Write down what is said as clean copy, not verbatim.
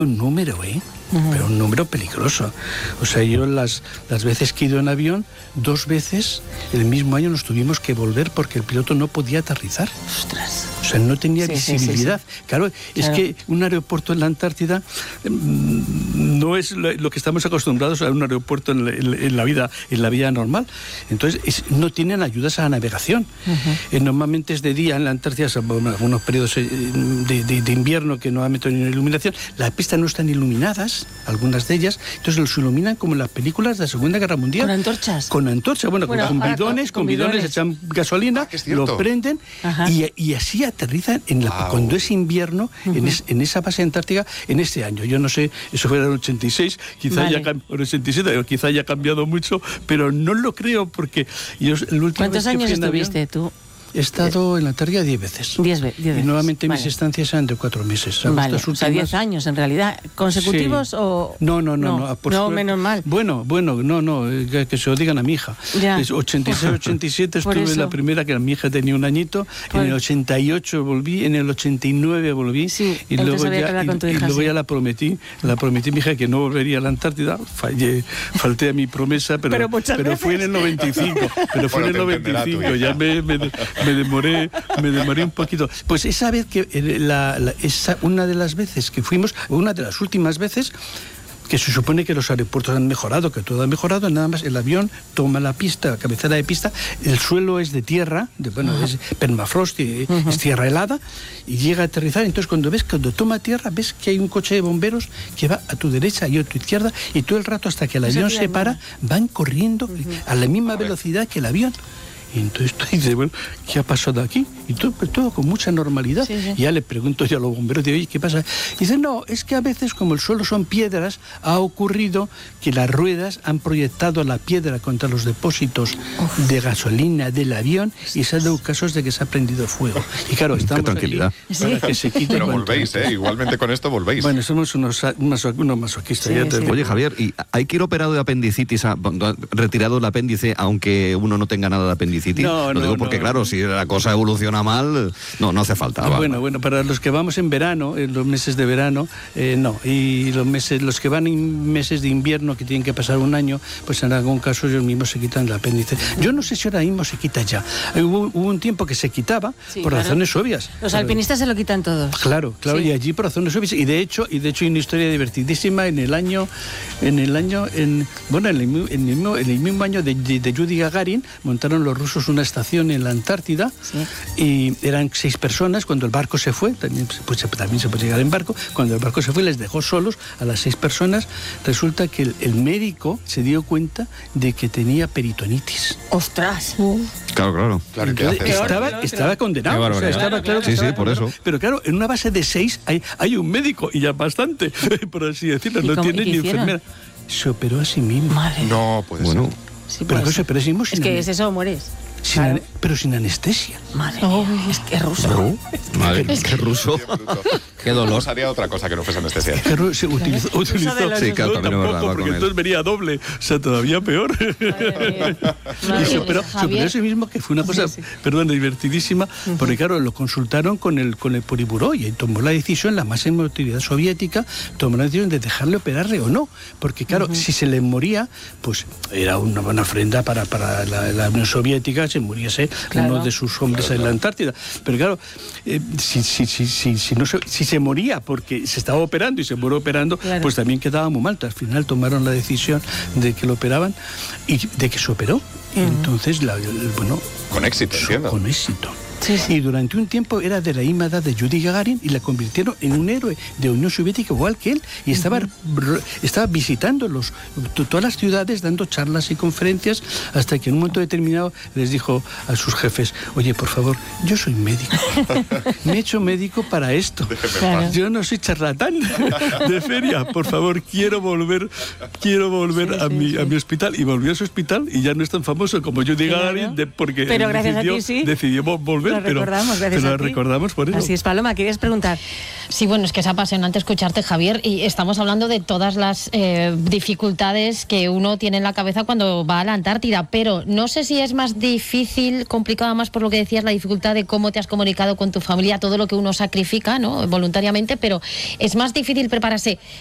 Un número, pero un número peligroso. O sea, yo las veces que he ido en avión, 2 veces el mismo año nos tuvimos que volver porque el piloto no podía aterrizar. Ostras. O sea, no tenía visibilidad. Sí. Claro, es que un aeropuerto en la Antártida no es lo que estamos acostumbrados a un aeropuerto en la vida normal. Entonces, no tienen ayudas a la navegación. Normalmente es de día en la Antártida, algunos periodos de invierno que no han tenido iluminación. Las pistas no están iluminadas, algunas de ellas, entonces los iluminan como en las películas de la Segunda Guerra Mundial. ¿Con antorchas? Con antorchas, con bidones, echan gasolina, lo prenden y así aterrizan cuando es invierno en esa base antártica en este año. Yo no sé, eso fue en el 86, quizá ya en el 87, quizá haya cambiado mucho, pero no lo creo porque ¿Cuántos años estuviste tú? He estado en la Antártida 10 veces. 10 veces. Y nuevamente mis estancias eran de 4 meses. Vale, o sea, 10 años en realidad. ¿Consecutivos o...? No, menos mal. Bueno, no, que se lo digan a mi hija. Ya. 86, 87 estuve en la primera, que mi hija tenía 1 añito. En el 88 volví, en el 89 volví. Sí, y luego ya la prometí a mi hija que no volvería a la Antártida. Falté a mi promesa, pero fue en el 95. Pero fue en el 95, ya me demoré un poquito. Pues esa vez que una de las veces que fuimos, una de las últimas veces que se supone que los aeropuertos han mejorado, que todo ha mejorado, nada más el avión toma la pista, cabecera de pista, el suelo es de tierra, es permafrost, es tierra helada, y llega a aterrizar. Entonces cuando toma tierra, ves que hay un coche de bomberos que va a tu derecha y a tu izquierda, y todo el rato hasta que el avión se para, van corriendo a la misma velocidad que el avión. Y entonces tú dices, bueno, ¿qué ha pasado aquí? Y todo con mucha normalidad. Y ya le pregunto yo a los bomberos, digo, oye, ¿qué pasa? Y dicen, no, es que a veces, como el suelo son piedras, ha ocurrido que las ruedas han proyectado la piedra contra los depósitos de gasolina del avión y se han dado casos de que se ha prendido fuego. Y claro, estamos qué tranquilidad. Aquí para que se quite. Pero volvéis, igualmente con esto volvéis. Bueno, somos unos masoquistas. Oye, Javier, ¿y hay que ir operado de apendicitis, retirado el apéndice, aunque uno no tenga nada de apendicitis? Lo digo porque, claro, si la cosa evoluciona mal, no hace falta. Bueno, para los que vamos en verano, en los meses de verano, no. Y los que van en meses de invierno, que tienen que pasar 1 año, pues en algún caso ellos mismos se quitan el apéndice. Yo no sé si ahora mismo se quita ya. Hubo un tiempo que se quitaba por razones obvias. Los alpinistas se lo quitan todos. Claro, y allí por razones obvias. Y de hecho hay una historia divertidísima en el mismo año de Yuri Gagarin, montaron los rusos una estación en la Antártida y eran 6 personas. Cuando el barco se fue, también se puede llegar en barco, cuando el barco se fue les dejó solos a las 6 personas. Resulta que el médico se dio cuenta de que tenía peritonitis. ¡Ostras! Claro. Estaba condenado. O sea, estaba claro que por eso. Pero claro, en una base de 6 hay un médico, y ya bastante, por así decirlo. No tiene ni enfermera. Se operó a sí mismo. Madre. No, pues bueno. Sí, pero que se operó a sí mismo es que es eso o mueres. Pero sin anestesia. Madre mía, es que es ruso. Madre, qué ruso. Qué dolor. Haría otra cosa que no fuese anestesia. Se utilizó. Sí, claro, también es verdad. Porque entonces venía doble. O sea, todavía peor. Y se operó a sí mismo, que fue una cosa, divertidísima, porque claro, lo consultaron con el Politburó y tomó la decisión, la máxima autoridad soviética tomó la decisión de dejarle operarle o no. Porque claro, si se le moría, pues era una buena ofrenda para la Unión Soviética, se muriese uno de sus hombres en la Antártida. Pero claro, si se moría porque se estaba operando y se murió operando, pues también quedaba muy mal. Al final tomaron la decisión de que lo operaban y de que se operó. Y entonces, con éxito, entiendo. Con éxito. Sí. Y durante un tiempo era de la misma edad de Yuri Gagarin y la convirtieron en un héroe de Unión Soviética igual que él, y estaba visitando todas las ciudades, dando charlas y conferencias, hasta que en un momento determinado les dijo a sus jefes: oye, por favor, yo soy médico, me he hecho médico para esto, yo no soy charlatán de feria, por favor, quiero volver a mi hospital. Y volvió a su hospital y ya no es tan famoso como Yuri Gagarin, porque pero gracias a ti, decidió volver. pero la recordamos por eso. Así es, Paloma, ¿querías preguntar? Sí, bueno, es que es apasionante escucharte, Javier, y estamos hablando de todas las dificultades que uno tiene en la cabeza cuando va a la Antártida, pero no sé si es más difícil, complicada más por lo que decías, la dificultad de cómo te has comunicado con tu familia, todo lo que uno sacrifica, ¿no?, voluntariamente, pero es más difícil prepararse